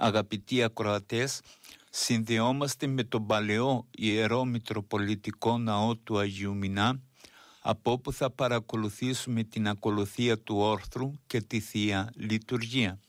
Αγαπητοί ακροατές, συνδεόμαστε με τον παλαιό Ιερό Μητροπολιτικό Ναό του Αγίου Μινά, από όπου θα παρακολουθήσουμε την ακολουθία του όρθρου και τη Θεία Λειτουργία.